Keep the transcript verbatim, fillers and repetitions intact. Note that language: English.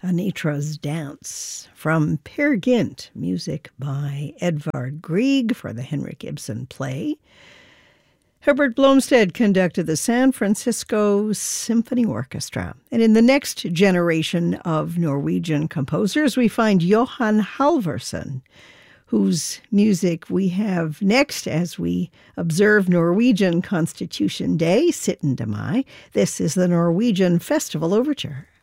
Anitra's Dance from Peer Gynt, music by Edvard Grieg for the Henrik Ibsen play. Herbert Blomstead conducted the San Francisco Symphony Orchestra. And in the next generation of Norwegian composers, we find Johan Halvorsen, whose music we have next as we observe Norwegian Constitution Day, syttende mai. This is the Norwegian Festival Overture.